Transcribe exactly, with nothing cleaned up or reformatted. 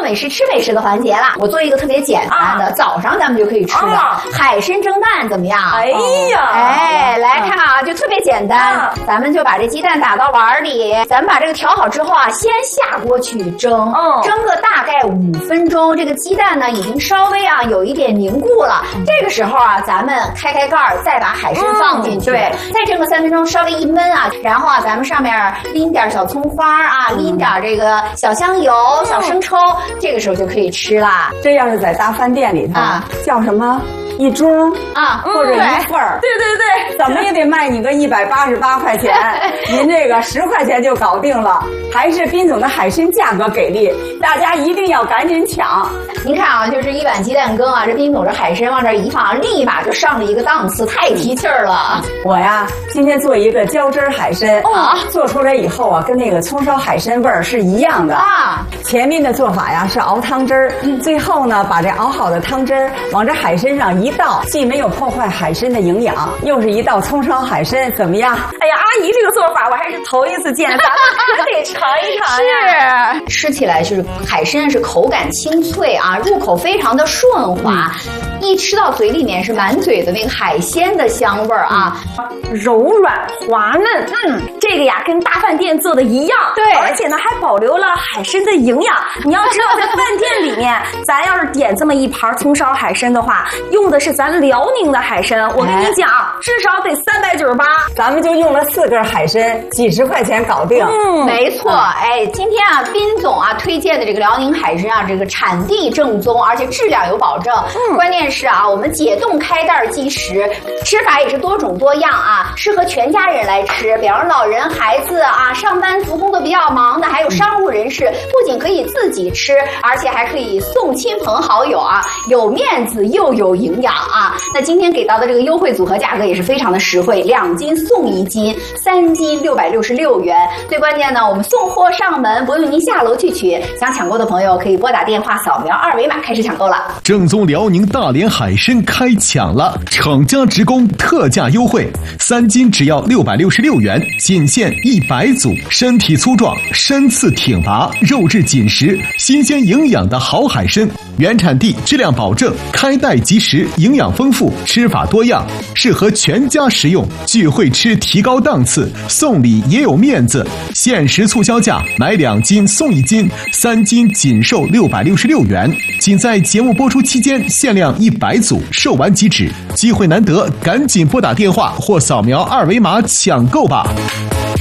美食吃美食的环节了。我做一个特别简单的，啊、早上咱们就可以吃的、啊、海参蒸蛋，怎么样？ 哎呀， 哎，来看啊，就特别简单、啊，咱们就把这鸡蛋打到碗里，咱们把这个调好之后啊，先下锅去蒸，嗯，蒸个大概五分钟，这个鸡蛋呢已经稍微啊有一点凝固了，嗯、这个时候啊，咱们开开盖儿，再把海参放进去，嗯、对，再蒸个三分钟，稍微一焖啊，然后啊，咱们上面淋点小葱花啊，淋点这个小香油、嗯、小生抽，这个时候就可以吃啦。 这要是在大饭店里头，啊、叫什么？一盅啊， 或者一份儿， 对对对， 怎么也得卖你个一百八十八块钱，您这个十块钱就搞定了。还是彬总的海参价格给力，大家一定要赶紧抢。 您看啊，就是一碗鸡蛋羹啊，这彬总这海参往这一放，立马就上了一个档次，太提气儿了。 我呀，今天做一个浇汁海参啊，做出来以后啊，跟那个葱烧海参味儿是一样的啊。前面的做法呀是熬汤汁儿，嗯、最后呢把这熬好的汤汁儿往这海参上一倒，既没有破坏海参的营养，又是一道葱烧海参，怎么样？ 哎呀，阿姨这个做法我还是头一次见，咱们可得尝一尝呀。是，吃起来就是海参是口感清脆啊，入口非常的顺滑，嗯、一吃到嘴里面是满嘴的那个海鲜的香味儿啊， 柔软滑嫩。嗯，这个呀跟大饭店做的一样，对，而且呢还保留了海参的营养。你要知道，在饭店里面，咱要是点这么一盘葱烧海参的话，用的是咱辽宁的海参，我跟你讲，哎、至少得三百九十八。 咱们就用了四根海参，几十块钱搞定。 嗯，没错。哎，今天啊，彬总啊推荐的这个辽宁海参啊，这个产地正宗，而且质量有保证。嗯，关键是啊，我们解冻开袋即食，吃法也是多种多样啊，适合全家人来吃。比方说老人、孩子啊，上班族工作比较忙的，还有商务人士，不仅可以自己吃，而且还可以送亲朋好友啊，有面子又有营养啊。那今天给到的这个优惠组合价格也是非常的实惠，两斤送一斤，三斤六百六十六元。最关键呢，我们送货上门，不用您下楼去取。想抢购的朋友可以拨打电话扫描二维码开始抢购了。 正宗辽宁大连海参开抢了，厂家直供特价优惠，三斤只要六百六十六元，仅限一百组。身体粗壮，身次挺拔，肉质紧实，新鲜营养的好海参，原产地，质量保证，开袋即食，营养丰富，吃法多样，适合全家食用。聚会吃提高档次，送礼也有面子。限时促销价，买两斤送一斤，三斤仅售六百六十六元，仅在节目播出期间限量一百组，售完即止。机会难得，赶紧拨打电话或扫描二维码抢购吧。